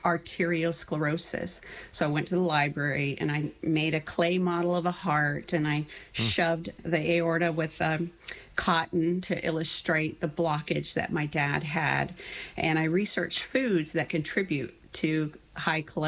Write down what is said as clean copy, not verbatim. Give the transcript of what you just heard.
arteriosclerosis. So I went to the library and I made a clay model of a heart, and I shoved the aorta with cotton to illustrate the blockage that my dad had. And I researched foods that contribute to high cholesterol